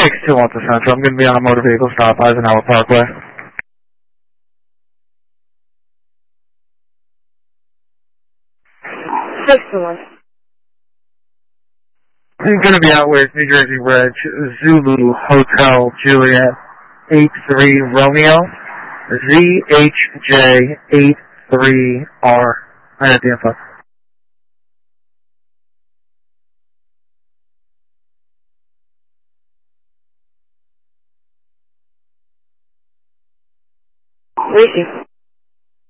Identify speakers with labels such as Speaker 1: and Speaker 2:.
Speaker 1: 621 to Central. I'm going to be on a motor vehicle stop, Eisenhower Parkway.
Speaker 2: 621.
Speaker 1: I'm going to be out with New Jersey Reg, Zulu Hotel Juliet 83 Romeo, ZHJ83R. I have the info.
Speaker 2: Racing.